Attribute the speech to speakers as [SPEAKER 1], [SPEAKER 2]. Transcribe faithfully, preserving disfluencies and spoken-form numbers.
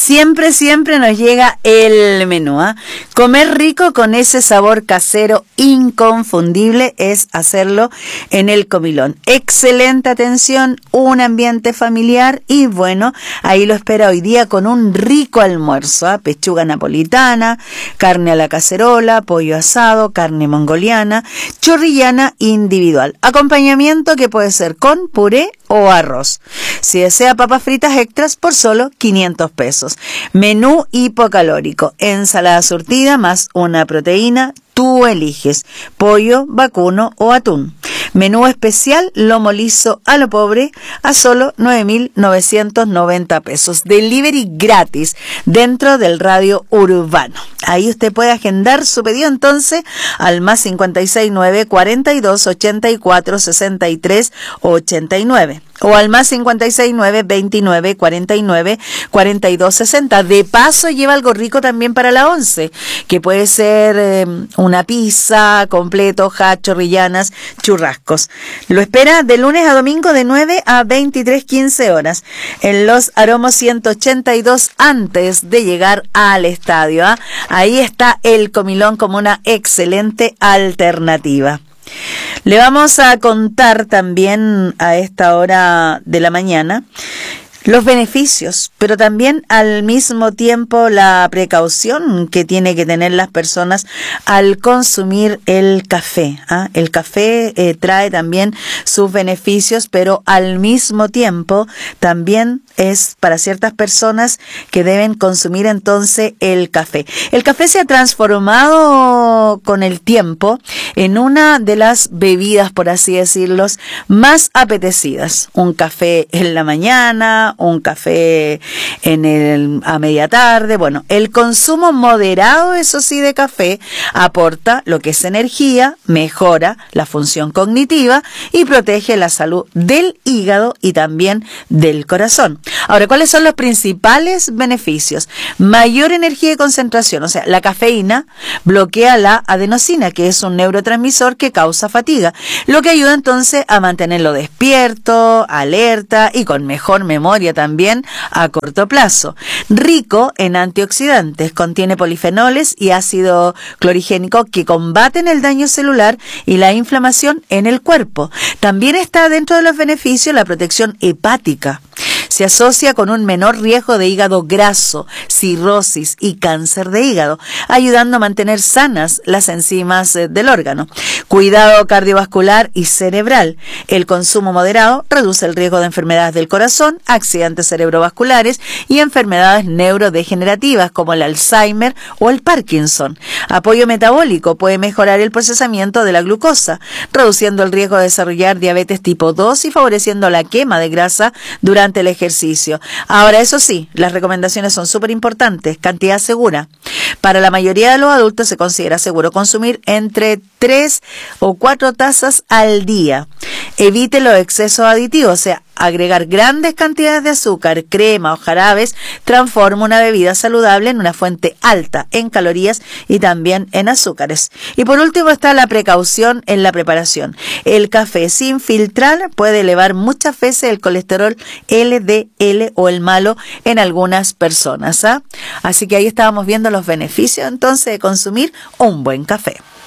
[SPEAKER 1] Siempre, siempre nos llega el menú, ¿eh? Comer rico con ese sabor casero inconfundible es hacerlo en el Comilón. Excelente atención, un ambiente familiar y bueno, ahí lo espera hoy día con un rico almuerzo, ¿eh? Pechuga napolitana, carne a la cacerola, pollo asado, carne mongoliana, chorrillana individual. Acompañamiento que puede ser con puré o arroz. Si desea papas fritas extras por solo quinientos pesos. Menú hipocalórico, ensalada surtida más una proteína, tú eliges pollo, vacuno o atún. Menú especial, lomo liso a lo pobre, a solo nueve mil novecientos noventa pesos. Delivery gratis dentro del radio urbano. Ahí usted puede agendar su pedido entonces al más cincuenta y seis nueve, cuarenta y dos, ochenta y cuatro, sesenta y tres, ochenta y nueve. O al más cincuenta y seis nueve, veintinueve, cuarenta y nueve, cuarenta y dos, sesenta. De paso lleva algo rico también para la once, que puede ser eh, una pizza, completo, hojas, chorrillanas, churrascos. Lo espera de lunes a domingo de nueve a veintitrés quince horas en Los Aromos ciento ochenta y dos antes de llegar al estadio, ¿eh? Ahí está el Comilón como una excelente alternativa. Le vamos a contar también a esta hora de la mañana los beneficios, pero también al mismo tiempo la precaución que tiene que tener las personas al consumir el café, ¿ah? El café eh, trae también sus beneficios, pero al mismo tiempo también es para ciertas personas que deben consumir entonces el café. El café se ha transformado con el tiempo en una de las bebidas, por así decirlo, más apetecidas. Un café en la mañana, un café en el, a media tarde. Bueno, el consumo moderado, eso sí, de café aporta lo que es energía, mejora la función cognitiva y protege la salud del hígado y también del corazón. Ahora, ¿cuáles son los principales beneficios? Mayor energía y concentración, o sea, la cafeína bloquea la adenosina, que es un neurotransmisor que causa fatiga, lo que ayuda entonces a mantenerlo despierto, alerta y con mejor memoria también a corto plazo. Rico en antioxidantes, contiene polifenoles y ácido clorigénico que combaten el daño celular y la inflamación en el cuerpo. También está dentro de los beneficios la protección hepática. Se asocia con un menor riesgo de hígado graso, cirrosis y cáncer de hígado, ayudando a mantener sanas las enzimas del órgano. Cuidado cardiovascular y cerebral. El consumo moderado reduce el riesgo de enfermedades del corazón, accidentes cerebrovasculares y enfermedades neurodegenerativas como el Alzheimer o el Parkinson. Apoyo metabólico, puede mejorar el procesamiento de la glucosa, reduciendo el riesgo de desarrollar diabetes tipo dos y favoreciendo la quema de grasa durante el ejercicio. Ahora, eso sí, las recomendaciones son súper importantes. Cantidad segura. Para la mayoría de los adultos se considera seguro consumir entre tres o cuatro tazas al día. Evite los excesos aditivos, o sea, agregar grandes cantidades de azúcar, crema o jarabes transforma una bebida saludable en una fuente alta en calorías y también en azúcares. Y por último está la precaución en la preparación. El café sin filtrar puede elevar muchas veces el colesterol L D L o el malo en algunas personas, ¿ah? Así que ahí estábamos viendo los beneficios entonces de consumir un buen café.